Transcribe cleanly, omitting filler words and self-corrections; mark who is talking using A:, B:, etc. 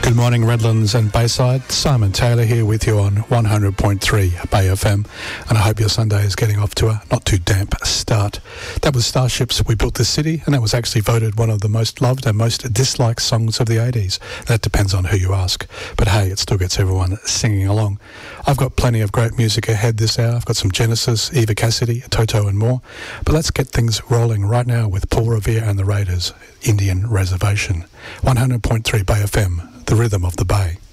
A: Good morning, Redlands and Bayside. Simon Taylor here with you on 100.3 Bay FM, and I hope your Sunday is getting off to a not too damp start. That was Starships, We Built This City, and that was actually voted one of the most loved and most disliked songs of the 80s. That depends on who you ask, but hey, it still gets everyone singing along. I've got plenty of great music ahead this hour. I've got some Genesis, Eva Cassidy, Toto and more, but let's get things rolling right now with Paul Revere and the Raiders, Indian Reservation. 100.3 Bay FM, the rhythm of the Bay.